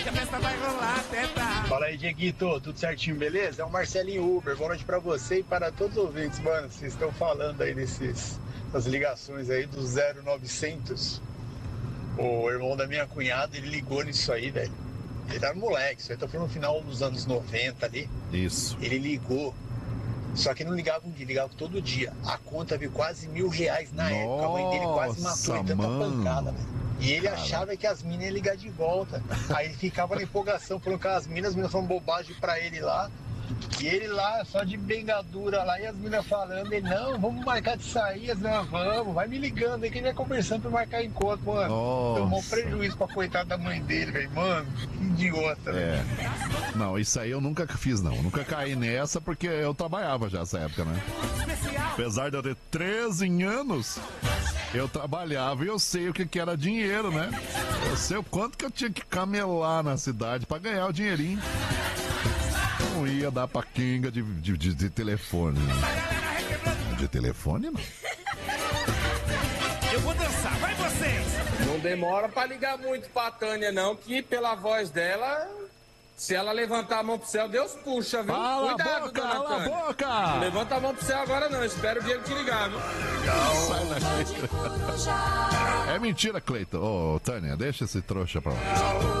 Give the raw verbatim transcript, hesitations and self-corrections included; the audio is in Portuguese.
Que a festa vai rolar até tarde. Fala aí, Dieguito, tudo certinho, beleza? É o Marcelinho Uber, boa noite pra você e para todos os ouvintes, mano. Vocês estão falando aí desses, das ligações aí do zero novecentos. O irmão da minha cunhada, ele ligou nisso aí, velho. Ele era moleque, isso aí tá falando no final dos anos noventa ali. Isso. Ele ligou, só que não ligava um dia, ligava todo dia. A conta veio quase mil reais na Nossa, época, a mãe dele quase matou ele, tanta mano. pancada, velho. E ele Cara. achava que as minas iam ligar de volta. Aí ele ficava na empolgação, falando com as minas, as minas falando bobagem pra ele lá. E ele lá, só de bengadura lá, e as minas falando, ele, não, vamos marcar de sair, as minas, vamos, vai me ligando aí que ele vai conversando pra marcar encontro, mano. Nossa. Tomou um prejuízo pra coitada da mãe dele, velho, mano, que idiota, velho. É. Não, isso aí eu nunca fiz, não. Eu nunca caí nessa porque eu trabalhava já nessa época, né? Apesar de eu ter treze anos, eu trabalhava e eu sei o que, que era dinheiro, né? Eu sei o quanto que eu tinha que camelar na cidade pra ganhar o dinheirinho. Não ia dar pra quenga de, de, de, de telefone. Né? De telefone, não. Eu vou dançar, vai vocês! Não demora pra ligar muito pra Tânia, não, que pela voz dela, se ela levantar a mão pro céu, Deus puxa, viu? Cala Cuidado, a boca, dona cala a Tânia. boca! Não levanta a mão pro céu agora, não. Espero o Diego te ligar, viu? Sai daqui. É mentira, Cleiton. Ô, Tânia, deixa esse trouxa pra lá.